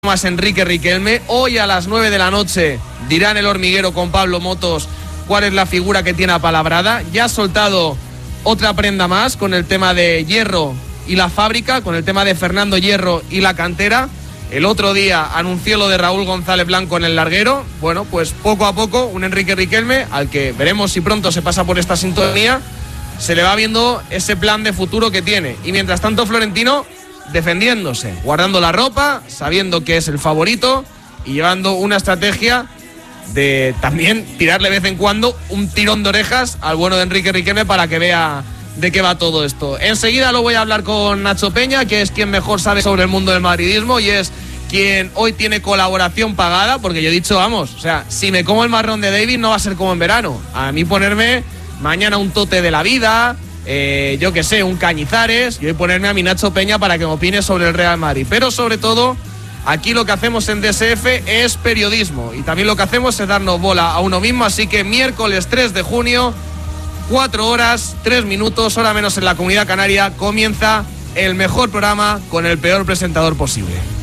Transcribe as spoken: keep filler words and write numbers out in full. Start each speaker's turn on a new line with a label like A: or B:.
A: más Enrique Riquelme. Hoy a las nueve de la noche dirá en El Hormiguero con Pablo Motos cuál es la figura que tiene apalabrada. Ya ha soltado otra prenda más con el tema de Hierro y la fábrica, con el tema de Fernando Hierro y la cantera. El otro día anunció lo de Raúl González Blanco en el larguero. Bueno, pues poco a poco un Enrique Riquelme, al que veremos si pronto se pasa por esta sintonía, se le va viendo ese plan de futuro que tiene. Y mientras tanto Florentino defendiéndose, guardando la ropa, sabiendo que es el favorito y llevando una estrategia de también tirarle de vez en cuando un tirón de orejas al bueno de Enrique Riquelme para que vea de qué va todo esto. Enseguida lo voy a hablar con Nacho Peña, que es quien mejor sabe sobre el mundo del madridismo y es quien hoy tiene colaboración pagada, porque yo he dicho, vamos, o sea, si me como el marrón de David no va a ser como en verano. A mí ponerme mañana un tote de la vida, eh, yo que sé, un Cañizares, y hoy ponerme a mi Nacho Peña para que me opine sobre el Real Madrid. Pero sobre todo, aquí lo que hacemos en D S F es periodismo y también lo que hacemos es darnos bola a uno mismo, así que miércoles tres de junio, cuatro horas, tres minutos, hora menos en la Comunidad Canaria, comienza el mejor programa con el peor presentador posible.